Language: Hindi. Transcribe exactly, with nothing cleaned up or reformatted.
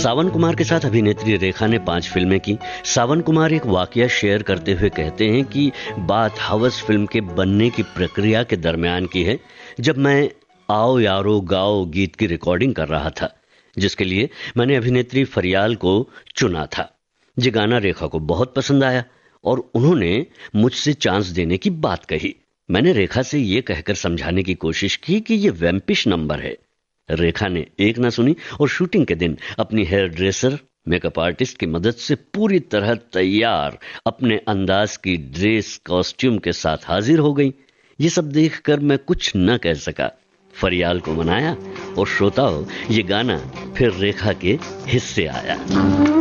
सावन कुमार के साथ अभिनेत्री रेखा ने पांच फिल्में की। सावन कुमार एक वाकया शेयर करते हुए कहते हैं कि बात हवस फिल्म के बनने की प्रक्रिया के दरमियान की है, जब मैं आओ यारो गाओ गीत की रिकॉर्डिंग कर रहा था, जिसके लिए मैंने अभिनेत्री फरियाल को चुना था। ये गाना रेखा को बहुत पसंद आया और उन्होंने मुझसे चांस देने की बात कही। मैंने रेखा से यह कहकर समझाने की कोशिश की कि यह वैम्पिश नंबर है। रेखा ने एक ना सुनी और शूटिंग के दिन अपनी हेयर ड्रेसर, मेकअप आर्टिस्ट की मदद से पूरी तरह तैयार अपने अंदाज की ड्रेस कॉस्ट्यूम के साथ हाजिर हो गई। ये सब देखकर मैं कुछ न कह सका। फरियाल को मनाया और श्रोताओं, ये गाना फिर रेखा के हिस्से आया।